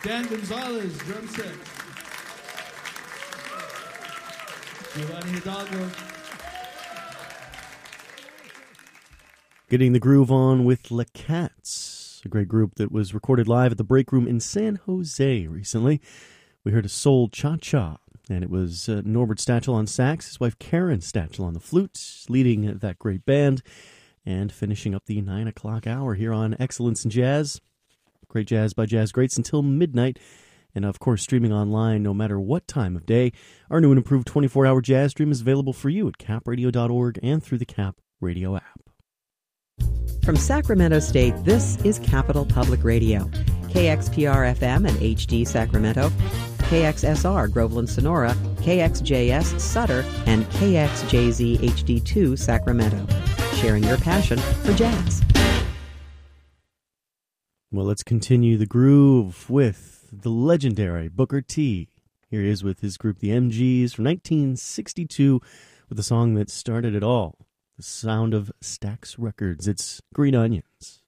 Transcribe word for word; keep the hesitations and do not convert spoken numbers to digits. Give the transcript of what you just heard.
Dan Gonzalez, drum set. Giovanni Hidalgo. Getting the groove on with Le Cats, a great group that was recorded live at the Break Room in San Jose recently. We heard a soul cha-cha, and it was uh, Norbert Stachel on sax, his wife Karen Stachel on the flute, leading that great band, and finishing up the nine o'clock hour here on Excellence in Jazz. Great jazz by jazz greats until midnight, and of course streaming online no matter what time of day. Our new and improved twenty-four hour jazz stream is available for you at cap radio dot org and through the Cap Radio app. From Sacramento State, this is Capital Public Radio. K X P R F M and H D Sacramento, K X S R Groveland Sonora, K X J S Sutter, and K X J Z H D two Sacramento. Sharing your passion for jazz. Well, let's continue the groove with the legendary Booker T. Here he is with his group, the M Gs, from nineteen sixty-two, with a song that started it all. The sound of Stax Records. It's Green Onions.